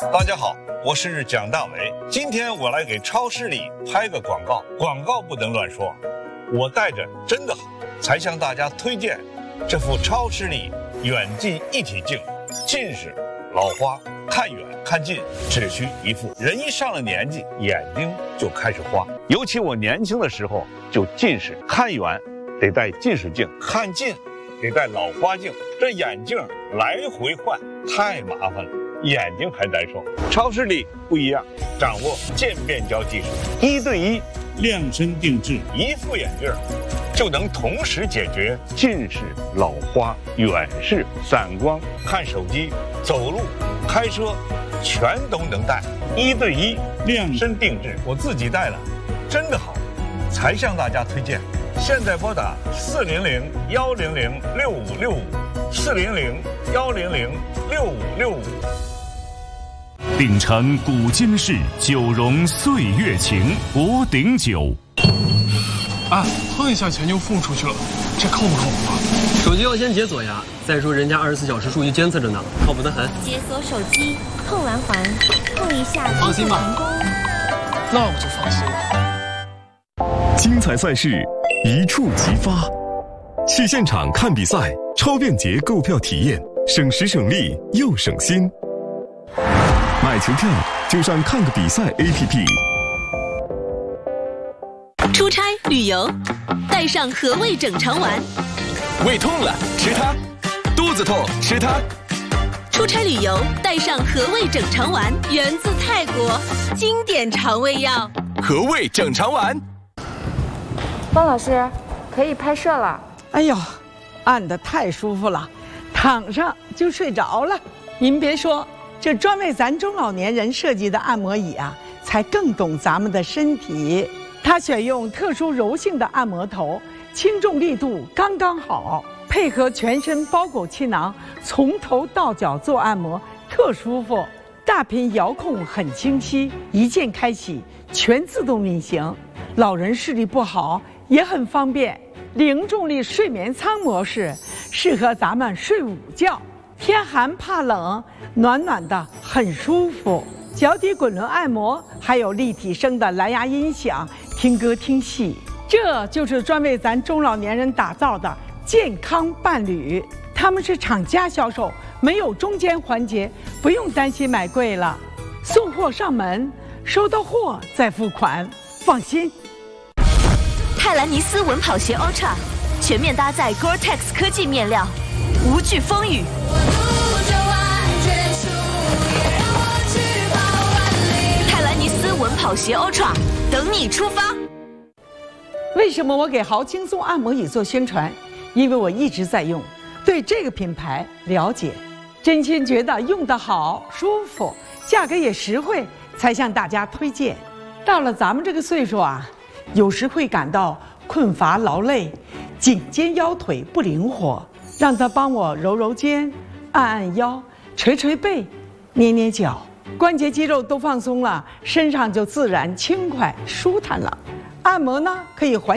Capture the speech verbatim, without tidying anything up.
大家好，我是蒋大为。今天我来给超视力拍个广告，广告不能乱说。我戴着真的好，才向大家推荐这副超视力远近一体镜。近视、老花，看远看近只需一副。人一上了年纪，眼睛就开始花。尤其我年轻的时候就近视，看远得戴近视镜，看近得戴老花镜，这眼镜来回换太麻烦了，眼睛还难受。超视力不一样，掌握渐变焦技术，一对一量身定制，一副眼镜就能同时解决近视、老花、远视、散光，看手机、走路、开车，全都能戴。一对一量身定制，我自己戴了，真的好，才向大家推荐。现在拨打四零零幺零零六五六五，四零零幺零零六五六五。 秉承古今式，酒容岁月情，博鼎酒。 啊，碰一下钱就付出去了，这靠不靠谱啊？ 手机要先解锁呀。再说人家二十四小时数据监测着呢，靠谱得很。 解锁手机，碰完环，碰一下， 放心吧。那我就放心了。 精彩赛事，一触即发。去现场看比赛，超便捷购票体验，省时省力又省心。买球票就上看个比赛 A P P。 出差旅游，带上和味整肠丸。 胃痛了吃它，肚子痛吃它。 出差旅游带上和味整肠丸，源自泰国，经典肠胃药。 和味整肠丸。 汪老师，可以拍摄了。 哎呦，按得太舒服了，躺上就睡着了。您别说，这专为咱中老年人设计的按摩椅啊，才更懂咱们的身体。它选用特殊柔性的按摩头，轻重力度刚刚好，配合全身包裹气囊，从头到脚做按摩特舒服。大屏遥控很清晰，一键开启，全自动运行。老人视力不好也很方便。零重力睡眠舱模式适合咱们睡午觉，天寒怕冷，暖暖的很舒服。脚底滚轮按摩，还有立体声的蓝牙音响，听歌听戏，这就是专为咱中老年人打造的健康伴侣。他们是厂家销售，没有中间环节，不用担心买贵了。送货上门，收到货再付款，放心。 泰兰尼斯稳跑鞋 Ultra 全面搭载 Gore-Tex 科技面料，无惧风雨。泰兰尼斯稳跑鞋 Ultra 等你出发。 为什么我给豪轻松按摩椅做宣传？因为我一直在用，对这个品牌了解，真心觉得用得好、舒服，价格也实惠，才向大家推荐。到了咱们这个岁数啊，有时会感到困乏劳累，颈肩腰腿不灵活，让他帮我揉揉肩，按按腰，捶捶背，捏捏脚，关节肌肉都放松了，身上就自然轻快舒坦了。按摩呢，可以缓